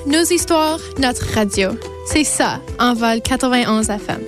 nos histoires, notre radio. C'est ça, Envol 91 FM.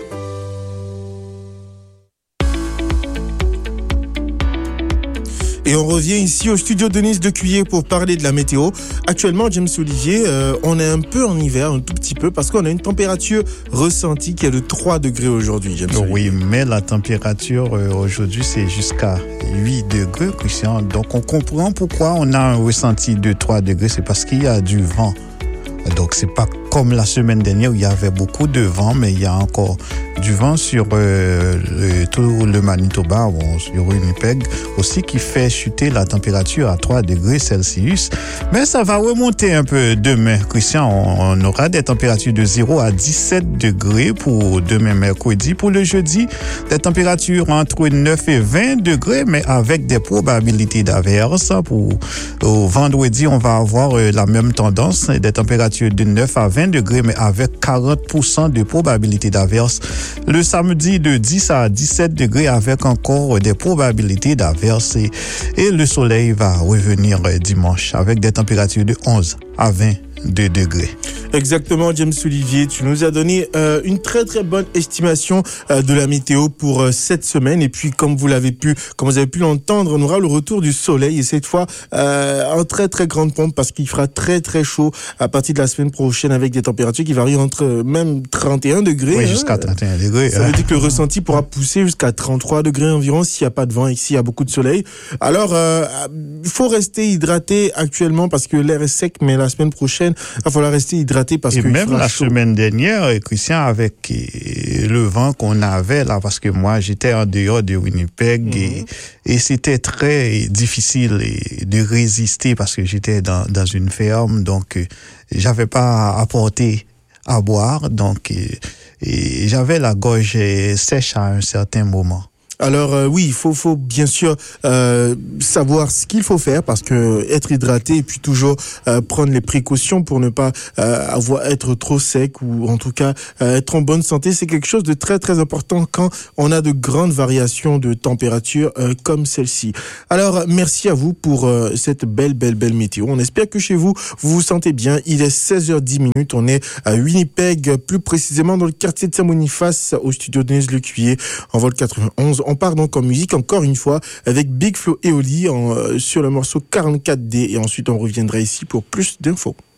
Et on revient ici au studio Denise Lecuyer pour parler de la météo. Actuellement, James Olivier, on est un peu en hiver, un tout petit peu, parce qu'on a une température ressentie qui est de 3 degrés aujourd'hui, James Olivier. Oui, mais la température aujourd'hui, c'est jusqu'à 8 degrés, Christian. Donc, on comprend pourquoi on a un ressenti de 3 degrés. C'est parce qu'il y a du vent. Donc, c'est pas comme la semaine dernière où il y avait beaucoup de vent, mais il y a encore du vent sur tout le Manitoba, sur Winnipeg aussi, qui fait chuter la température à 3 degrés Celsius. Mais ça va remonter un peu demain, Christian. On aura des températures de 0 à 17 degrés pour demain mercredi. Pour le jeudi, des températures entre 9 et 20 degrés, mais avec des probabilités d'averse. Pour vendredi, on va avoir la même tendance, des températures de 9 à 20 degrés, mais avec 40% de probabilité d'averse. Le samedi, de 10 à 17 degrés, avec encore des probabilités d'averse. Et le soleil va revenir dimanche, avec des températures de 11 à 22 degrés. Exactement, James Olivier, tu nous as donné une très très bonne estimation de la météo pour cette semaine. Et puis, comme vous avez pu l'entendre, on aura le retour du soleil, et cette fois en très très grande pompe, parce qu'il fera très très chaud à partir de la semaine prochaine, avec des températures qui varient entre même 31 degrés. Oui, jusqu'à 31 degrés. Ça veut dire que le ressenti pourra pousser jusqu'à 33 degrés environ s'il n'y a pas de vent et s'il y a beaucoup de soleil. Alors, il faut rester hydraté actuellement parce que l'air est sec, mais la semaine prochaine, il va falloir rester hydraté parce que même la semaine dernière, Christian, avec le vent qu'on avait là, parce que moi j'étais en dehors de Winnipeg et c'était très difficile de résister parce que j'étais dans une ferme, donc j'avais pas apporté à boire, donc et j'avais la gorge sèche à un certain moment. Alors oui, il faut bien sûr savoir ce qu'il faut faire, parce que être hydraté et puis toujours prendre les précautions pour ne pas être trop sec, ou en tout cas être en bonne santé, c'est quelque chose de très très important quand on a de grandes variations de température comme celle-ci. Alors merci à vous pour cette belle météo. On espère que chez vous vous sentez bien. Il est 16h10, on est à Winnipeg, plus précisément dans le quartier de Saint-Boniface, au studio Denise Lecuyer, en vol 91. On part donc en musique encore une fois avec Big Flo et Oli sur le morceau 44D, et ensuite on reviendra ici pour plus d'infos.